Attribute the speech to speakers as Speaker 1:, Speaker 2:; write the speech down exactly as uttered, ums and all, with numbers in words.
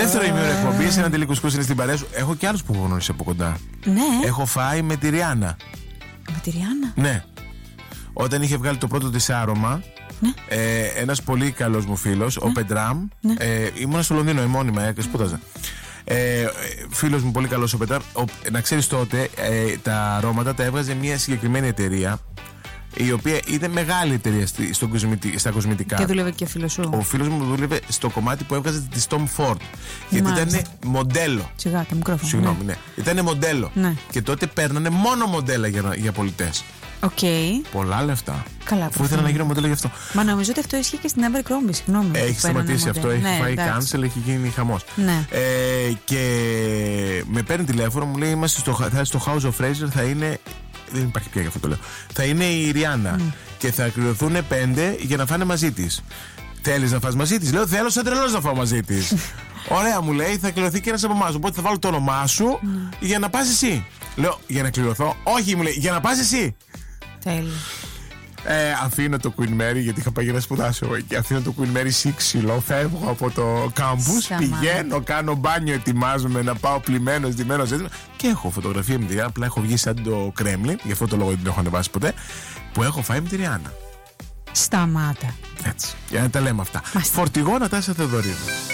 Speaker 1: Δεύτερο ημίωρο εκπομπή, ένα τελικουσκό είναι στην παρέα σου. Έχω και άλλους που έχω γνωρίσει από κοντά.
Speaker 2: Ναι.
Speaker 1: Έχω φάει με τη Ριάννα.
Speaker 2: Με τη Ριάννα.
Speaker 1: Ναι. Όταν είχε βγάλει το πρώτο της άρωμα,
Speaker 2: ναι.
Speaker 1: ε, ένας πολύ καλός μου φίλος, ναι. ο Πεντράμ,
Speaker 2: ναι.
Speaker 1: ε, ήμουν στο Λονδίνο, μόνιμα, ε, σπούδαζα. Ε, φίλος μου πολύ καλός ο Πεντράμ. Ο, να ξέρεις τότε, ε, τα αρώματα τα έβγαζε μια συγκεκριμένη εταιρεία, η οποία ήταν μεγάλη εταιρεία στη, στο, στα κοσμητικά.
Speaker 2: Και δούλευε και φίλος σου.
Speaker 1: Ο φίλος μου δούλευε στο κομμάτι που έβγαζε τη Tom Ford. Γιατί ήταν μοντέλο.
Speaker 2: Σιγά, το μικρόφωνο.
Speaker 1: Συγγνώμη, ναι. ναι. Ήταν μοντέλο.
Speaker 2: Ναι.
Speaker 1: Και τότε παίρνανε μόνο μοντέλα για, για πολιτές.
Speaker 2: Οκ. Okay.
Speaker 1: Πολλά λεφτά.
Speaker 2: Καλά.
Speaker 1: Αφού ήθελα να γίνω μοντέλο γι' αυτό.
Speaker 2: Μα νομίζω ότι αυτό ισχύει και στην Abercrombie, συγγνώμη.
Speaker 1: Έχει σταματήσει αυτό, έχει
Speaker 2: ναι,
Speaker 1: φάει
Speaker 2: εντάξει.
Speaker 1: cancel, έχει γίνει χαμός.
Speaker 2: Ναι.
Speaker 1: Ε, και με παίρνει τηλέφωνο, μου λέει: Είμαστε στο, θα, στο House of Fraser, θα είναι. Δεν υπάρχει πια γι' αυτό το λέω. Θα είναι η Ριάννα. Mm. Και θα κληρωθούν πέντε για να φάνε μαζί της. Θέλεις να φας μαζί της? Λέω: Θέλω σαν τρελός να φάω μαζί της. Ωραία, μου λέει: Θα κληρωθεί και ένας από εμάς. Οπότε θα βάλω το όνομά σου mm. για να πας εσύ. Λέω: Για να κληρωθώ? Όχι, μου λέει: Για να πας εσύ.
Speaker 2: Τέλειο.
Speaker 1: Ε, αφήνω το Queen Mary, γιατί είχα πάει για να σπουδάσω και αφήνω το Queen Mary σύξυλο, φεύγω από το κάμπους, πηγαίνω, κάνω μπάνιο, ετοιμάζομαι να πάω πλημμένος, ντυμένος και έχω φωτογραφία με τη Ριάννα, απλά έχω βγει σαν το Κρέμλιν, γι' αυτό το λόγο δεν την έχω ανεβάσει ποτέ, που έχω φάει με τη Ριάννα.
Speaker 2: Σταμάτα.
Speaker 1: Έτσι, για να τα λέμε αυτά. Φορτηγό Νατάσα Θεοδωρίδου.